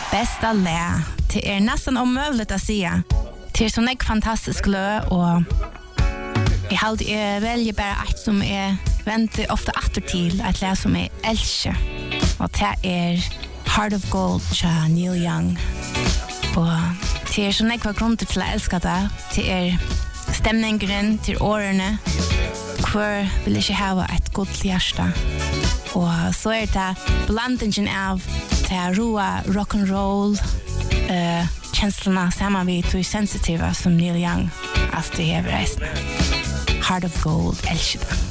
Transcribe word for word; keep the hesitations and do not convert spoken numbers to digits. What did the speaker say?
bästa lä. Det är nästan omöjligt att säga. Det är så nek fantastisk lö och jag hade jag väljer bara ett som är väntar ofta åter till att lä som är älskar. Och det är Heart of Gold av Neil Young. Och det är så nek var grund till att älska det. Det är stämningen till årene. Kvar vill inte ha ett gott hjärta. Och så är det blandningen av det roa rock'n'roll uh, känslorna samman vid och sensitiva som Neil Young alltid har resten. Heart of Gold, älskar det.